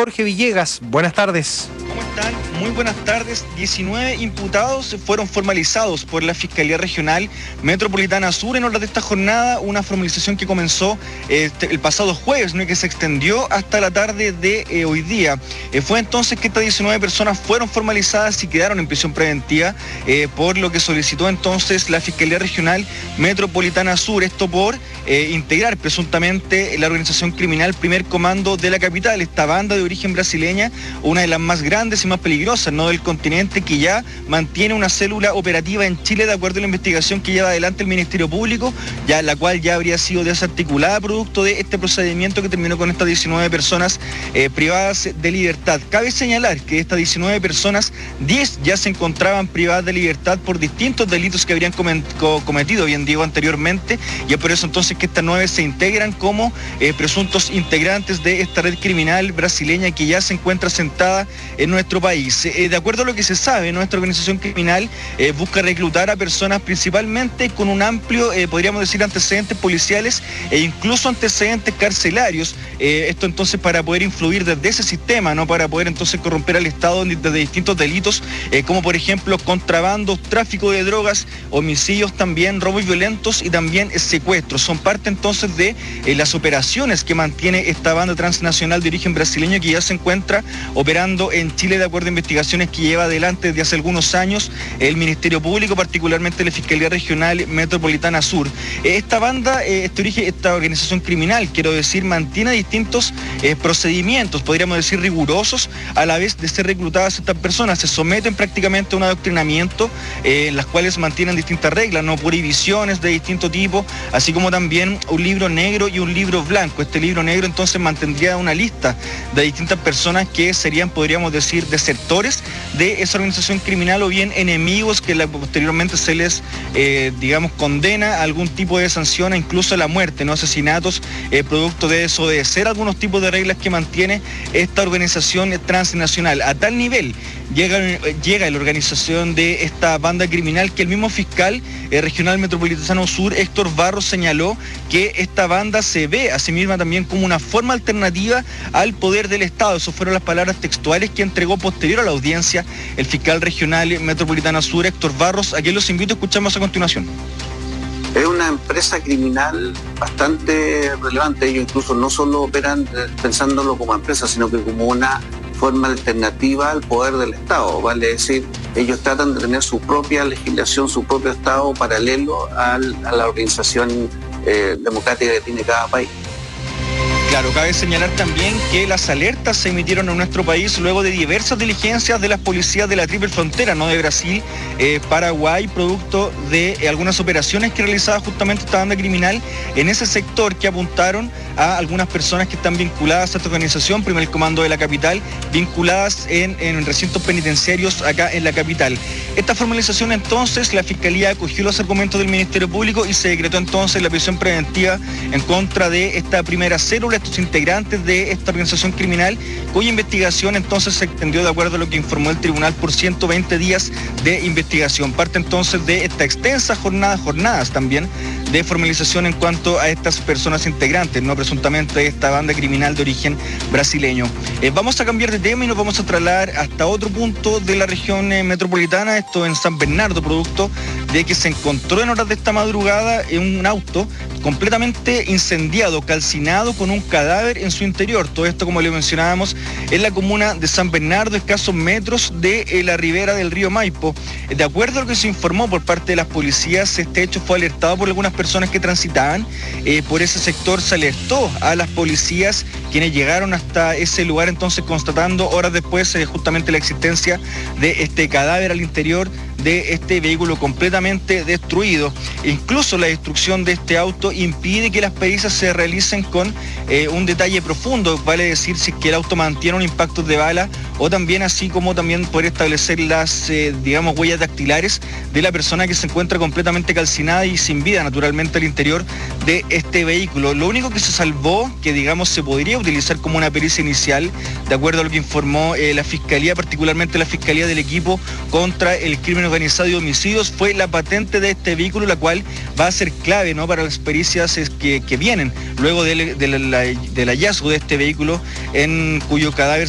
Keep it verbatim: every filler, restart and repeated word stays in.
Jorge Villegas, buenas tardes. ¿Cómo están? Muy buenas tardes. diecinueve imputados fueron formalizados por la Fiscalía Regional Metropolitana Sur en horas de esta jornada, una formalización que comenzó eh, el pasado jueves, ¿no? Y que se extendió hasta la tarde de eh, hoy día. Eh, fue entonces que estas diecinueve personas fueron formalizadas y quedaron en prisión preventiva, eh, por lo que solicitó entonces la Fiscalía Regional Metropolitana Sur, esto por eh, integrar presuntamente la organización criminal Primer Comando de la capital, esta banda de origen brasileña, una de las más grandes y más peligrosas, ¿no?, del continente, que ya mantiene una célula operativa en Chile de acuerdo a la investigación que lleva adelante el Ministerio Público, ya la cual ya habría sido desarticulada producto de este procedimiento que terminó con estas diecinueve personas eh, privadas de libertad. Cabe señalar que de estas diecinueve personas, diez ya se encontraban privadas de libertad por distintos delitos que habrían cometido, bien digo, anteriormente, y es por eso entonces que estas nueve se integran como eh, presuntos integrantes de esta red criminal brasileña que ya se encuentra sentada en nuestro país. Eh, de acuerdo a lo que se sabe, nuestra organización criminal eh, busca reclutar a personas principalmente con un amplio, eh, podríamos decir, antecedentes policiales e incluso antecedentes carcelarios. Eh, esto entonces para poder influir desde ese sistema, ¿no?, para poder entonces corromper al Estado desde distintos delitos, eh, como por ejemplo contrabando, tráfico de drogas, homicidios también, robos violentos y también secuestros. Son parte entonces de eh, las operaciones que mantiene esta banda transnacional de origen brasileño que ya se encuentra operando en Chile de acuerdo a investigaciones que lleva adelante desde hace algunos años el Ministerio Público, particularmente la Fiscalía Regional Metropolitana Sur. Esta banda, este origen, esta organización criminal, quiero decir, mantiene distintos eh, procedimientos, podríamos decir rigurosos, a la vez de ser reclutadas estas personas. Se someten prácticamente a un adoctrinamiento eh, en las cuales mantienen distintas reglas, no prohibiciones de distinto tipo, así como también un libro negro y un libro blanco. Este libro negro entonces mantendría una lista de distintas personas que serían, podríamos decir, desertores de esa organización criminal o bien enemigos que la, posteriormente se les, eh, digamos, condena a algún tipo de sanción, incluso a la muerte, no asesinatos, eh, producto de desobedecer algunos tipos de reglas que mantiene esta organización transnacional. A tal nivel llega, llega la organización de esta banda criminal que el mismo fiscal eh, regional metropolitano sur, Héctor Barros, señaló que esta banda se ve a sí misma también como una forma alternativa al poder del Estado. Esas fueron las palabras textuales que entregó posterior a la audiencia el fiscal regional metropolitano sur, Héctor Barros, a quien los invito a escuchamos a continuación. Es una empresa criminal bastante relevante. Ellos incluso no solo operan pensándolo como empresa, sino que como una forma alternativa al poder del Estado. Vale decir, ellos tratan de tener su propia legislación, su propio Estado paralelo al, a la organización eh, democrática que tiene cada país. Claro, cabe señalar también que las alertas se emitieron en nuestro país luego de diversas diligencias de las policías de la triple frontera, no de Brasil, eh, Paraguay, producto de eh, algunas operaciones que realizaba justamente esta banda criminal en ese sector, que apuntaron a algunas personas que están vinculadas a esta organización, Primer Comando de la capital, vinculadas en, en recintos penitenciarios acá en la capital. Esta formalización entonces, la Fiscalía acogió los argumentos del Ministerio Público y se decretó entonces la prisión preventiva en contra de esta primera célula, estos integrantes de esta organización criminal, cuya investigación entonces se extendió de acuerdo a lo que informó el tribunal por ciento veinte días de investigación. Parte entonces de esta extensa jornada, jornadas también de formalización en cuanto a estas personas integrantes, no presuntamente de esta banda criminal de origen brasileño. Eh, vamos a cambiar de tema y nos vamos a trasladar hasta otro punto de la región eh, metropolitana, esto en San Bernardo, producto de que se encontró en horas de esta madrugada en un auto completamente incendiado, calcinado, con un cadáver en su interior. Todo esto, como le mencionábamos, en la comuna de San Bernardo, escasos metros de eh, la ribera del río Maipo. De acuerdo a lo que se informó por parte de las policías, este hecho fue alertado por algunas personas que transitaban eh, por ese sector. Se alertó a las policías, quienes llegaron hasta ese lugar, entonces constatando horas después eh, justamente la existencia de este cadáver al interior de este vehículo completamente destruido. Incluso la destrucción de este auto impide que las pericias se realicen con eh, un detalle profundo, vale decir si es que el auto mantiene un impacto de bala o también así como también poder establecer las, eh, digamos, huellas dactilares de la persona que se encuentra completamente calcinada y sin vida naturalmente al interior de este vehículo. Lo único que se salvó, que digamos se podría utilizar como una pericia inicial, de acuerdo a lo que informó eh, la Fiscalía, particularmente la Fiscalía del Equipo contra el Crimen Organizado y Homicidios, fue la patente de este vehículo, la cual va a ser clave, ¿no?, para las pericias que, que vienen luego del, del, del hallazgo de este vehículo, en cuyo cadáver